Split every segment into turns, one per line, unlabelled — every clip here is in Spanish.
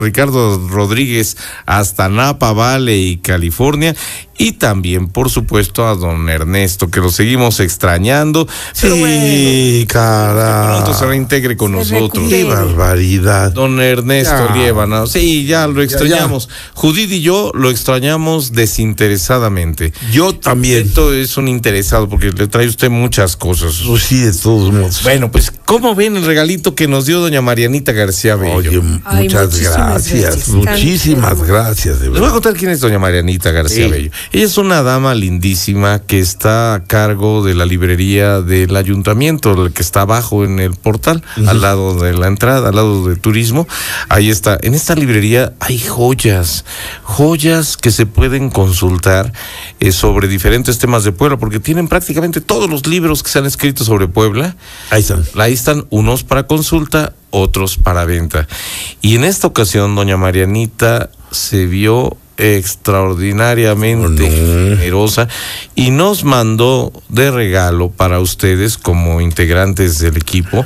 Ricardo Rodríguez hasta Napa Valley, California, y también, por supuesto, a don Ernesto, que lo seguimos extrañando.
Sí, cara.
Pronto se reintegre con nosotros.
Qué barbaridad.
Don Ernesto Liébana, sí, ya lo extrañamos. Judith y yo lo extrañamos desinteresadamente.
Yo también.
Esto es un interesado, porque le trae usted muchas cosas.
Pues sí, de todos modos.
Bueno, pues, ¿cómo ven el regalito que nos dio doña Marianita García Bello?
Oye, muchas gracias. Muchísimas gracias. De
Les voy a contar quién es doña Marianita García Bello. Ella es una dama lindísima que está a cargo de la librería del ayuntamiento, que está abajo en el portal, al lado de la entrada, al lado de turismo. Ahí está. En esta librería hay joyas que se pueden consultar sobre diferentes temas de Puebla, porque tienen prácticamente todos los libros que se han escrito sobre Puebla.
Ahí están.
Ahí están, unos para consulta, otros para venta. Y en esta ocasión, doña Marianita se vio extraordinariamente generosa y nos mandó de regalo para ustedes, como integrantes del equipo,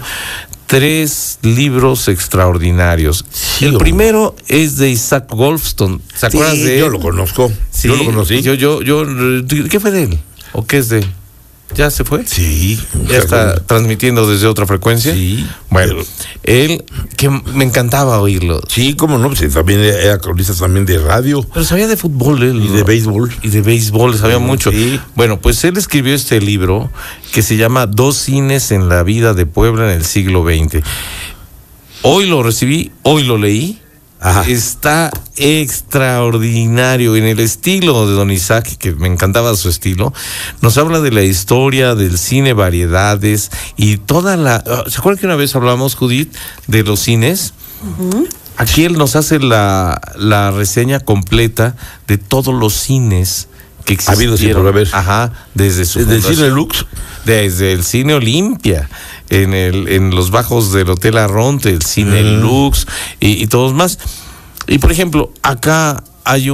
3 libros extraordinarios.
Sí,
el primero es de Isaac Wolfson. ¿Se acuerdas de él?
Yo lo conozco.
Sí,
yo lo conocí.
¿Qué fue de él? ¿O qué es de él? ¿Ya se fue?
Sí.
¿Ya está transmitiendo desde otra frecuencia?
Sí.
Bueno, él, que me encantaba oírlo.
Sí, cómo no, pues también era cronista también de radio.
Pero sabía de fútbol él.
Y de béisbol.
Y de béisbol, sabía mucho.
Sí.
Bueno, pues él escribió este libro que se llama 2 cines en la vida de Puebla en el siglo XX. Hoy lo recibí, hoy lo leí. Ajá. Está extraordinario en el estilo de don Isaac, que me encantaba su estilo. Nos habla de la historia del cine, variedades y toda la... ¿Se acuerdan que una vez hablamos, Judith, de los cines? Aquí él nos hace la reseña completa de todos los cines que existieron. Ajá, desde el
Cine Lux,
desde el Cine Olimpia, en los bajos del Hotel Arronte, el Cine Lux y todos más. Y por ejemplo, acá hay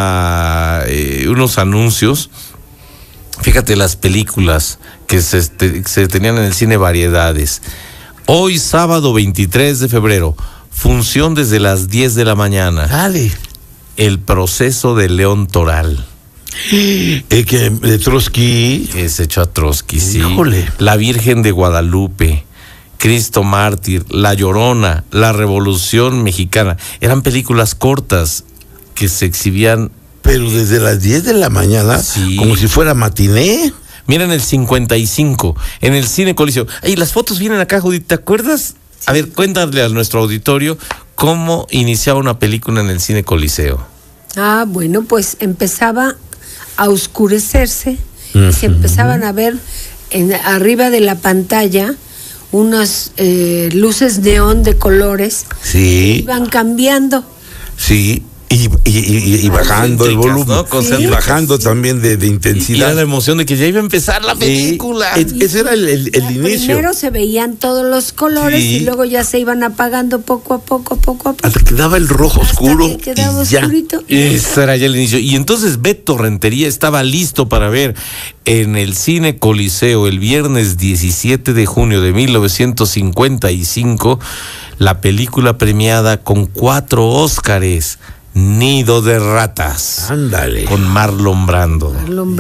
unos anuncios. Fíjate las películas que se tenían en el cine variedades. Hoy sábado 23 de febrero, función desde las 10 de la mañana.
Dale.
El proceso de León Toral.
De Trotsky.
Es hecho a Trotsky, sí.
Híjole.
La Virgen de Guadalupe, Cristo Mártir, La Llorona, La Revolución Mexicana. Eran películas cortas que se exhibían.
Pero desde las 10 de la mañana,
sí,
como si fuera matiné.
Mira, en el 55, en el Cine Coliseo. Ay, las fotos vienen acá, Judith, ¿te acuerdas? A ver, cuéntale a nuestro auditorio cómo iniciaba una película en el Cine Coliseo.
Bueno, pues empezaba a oscurecerse, y se empezaban a ver arriba de la pantalla unas luces neón de colores.
Sí.
Iban cambiando.
Sí. Y bajando el volumen, ¿no?
Sí.
Y bajando también de intensidad.
Y era la emoción de que ya iba a empezar la película.
Ese era el inicio.
Primero se veían todos los colores y luego ya se iban apagando poco a poco.
Hasta que quedaba el rojo oscuro.
Hasta que quedaba
y
oscurito.
Ese era ya el inicio. Y entonces Beto Rentería estaba listo para ver en el Cine Coliseo el viernes 17 de junio de 1955 la película premiada con 4 Óscares, Nido de Ratas.
Ándale.
Con Marlon Brando.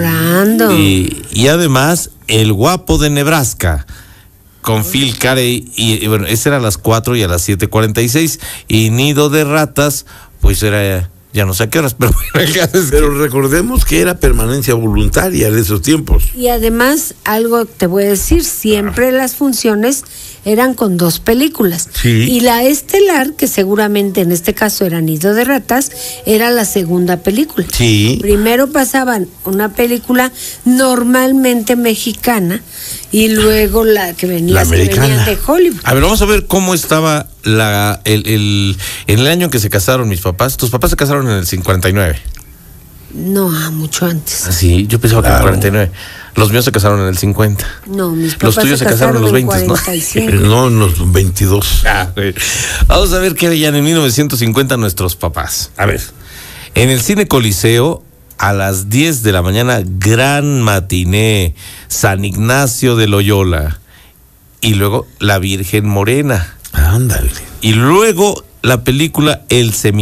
Y además, El Guapo de Nebraska, con Phil Carey. Y bueno, ese era a las 4 y a las 7:46. Y Nido de Ratas, pues era... Ya no sé a qué horas, pero
recordemos que era permanencia voluntaria de esos tiempos.
Y además, algo te voy a decir, siempre las funciones eran con 2 películas.
Sí.
Y la estelar, que seguramente en este caso era Nido de Ratas, era la segunda película.
Sí.
Primero pasaban una película normalmente mexicana y luego la que venía de Hollywood.
A ver, vamos a ver cómo estaba en el año que se casaron mis papás. Tus papás se casaron en el 59.
No, mucho antes.
Sí, yo pensaba que en el 49. Los míos se casaron en el 50.
No, mis papás
los tuyos se casaron en los 20, ¿no?
No, en los 22.
Vamos a ver qué veían en 1950 nuestros papás. A ver, en el Cine Coliseo, a las 10 de la mañana, gran matiné, San Ignacio de Loyola. Y luego La Virgen Morena.
Ándale.
Y luego la película El Seminario.